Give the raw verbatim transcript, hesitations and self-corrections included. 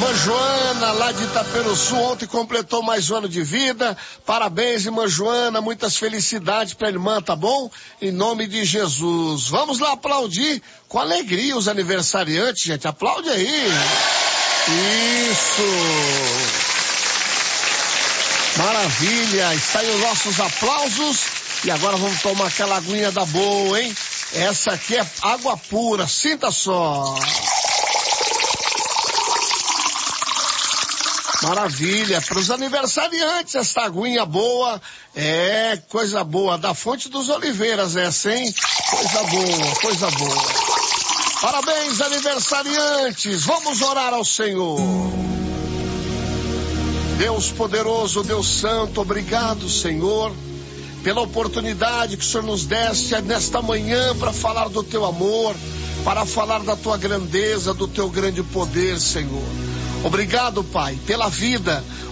irmã Joana, lá de Itaperuçu, ontem completou mais um ano de vida. Parabéns, irmã Joana, muitas felicidades pra irmã, tá bom? Em nome de Jesus. Vamos lá aplaudir com alegria os aniversariantes, gente. Aplaude aí. Isso. Maravilha. Está aí os nossos aplausos. E agora vamos tomar aquela aguinha da boa, hein? Essa aqui é água pura. Sinta só. Maravilha, para os aniversariantes, esta aguinha boa, é coisa boa, da Fonte dos Oliveiras essa, hein? Coisa boa, coisa boa. Parabéns, aniversariantes, vamos orar ao Senhor. Deus poderoso, Deus santo, obrigado, Senhor, pela oportunidade que o Senhor nos deste nesta manhã para falar do teu amor, para falar da tua grandeza, do teu grande poder, Senhor. Obrigado, Pai, pela vida.